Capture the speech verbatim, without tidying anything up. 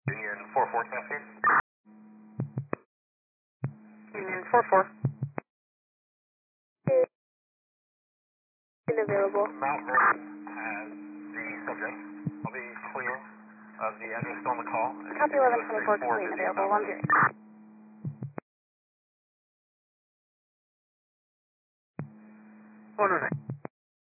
Union four four Cascade. Union four four. Unavailable. Mount Vernon has the subject. I'll be clear of the address on the call. Copy eleven twenty-four, complete and available. One zero. one oh nine.